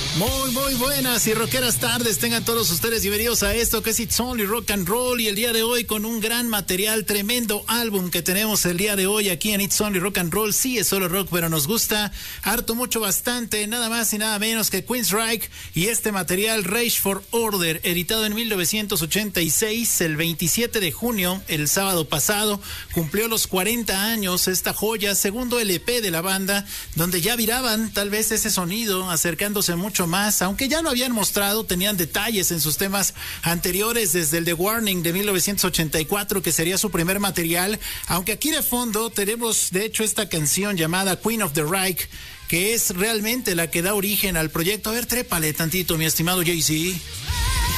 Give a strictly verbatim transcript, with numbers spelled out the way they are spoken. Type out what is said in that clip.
Muy, muy buenas y rockeras tardes. Tengan todos ustedes bienvenidos a esto que es It's Only Rock and Roll. Y el día de hoy con un gran material, tremendo álbum que tenemos el día de hoy aquí en It's Only Rock and Roll. Sí, es solo rock, pero nos gusta harto, mucho, bastante. Nada más y nada menos que Queensryche y este material Rage for Order, editado en mil novecientos ochenta y seis, el veintisiete de junio, el sábado pasado. Cumplió los cuarenta años esta joya, segundo L P de la banda, donde ya viraban tal vez ese sonido, acercándose mucho más, aunque ya lo habían mostrado, tenían detalles en sus temas anteriores, desde el The Warning de mil novecientos ochenta y cuatro, que sería su primer material, aunque aquí de fondo tenemos de hecho esta canción llamada Queen of the Reich, que es realmente la que da origen al proyecto. A ver, trépale tantito, mi estimado Jay-Z.